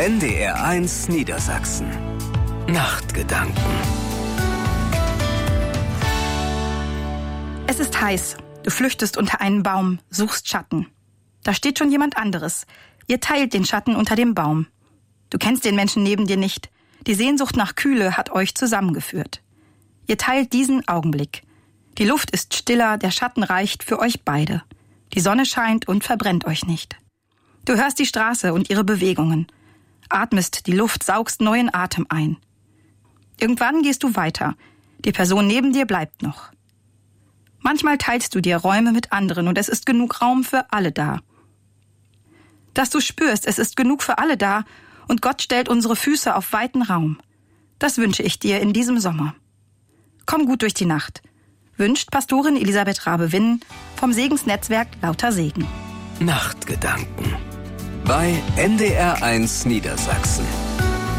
NDR1 Niedersachsen. Nachtgedanken. Es ist heiß. Du flüchtest unter einen Baum, suchst Schatten. Da steht schon jemand anderes. Ihr teilt den Schatten unter dem Baum. Du kennst den Menschen neben dir nicht. Die Sehnsucht nach Kühle hat euch zusammengeführt. Ihr teilt diesen Augenblick. Die Luft ist stiller, der Schatten reicht für euch beide. Die Sonne scheint und verbrennt euch nicht. Du hörst die Straße und ihre Bewegungen. Atmest die Luft, saugst neuen Atem ein. Irgendwann gehst du weiter. Die Person neben dir bleibt noch. Manchmal teilst du dir Räume mit anderen und es ist genug Raum für alle da. Dass du spürst, es ist genug für alle da und Gott stellt unsere Füße auf weiten Raum. Das wünsche ich dir in diesem Sommer. Komm gut durch die Nacht. Wünscht Pastorin Elisabeth Rabe-Winn vom Segensnetzwerk Lauter Segen. Nachtgedanken bei NDR1 Niedersachsen.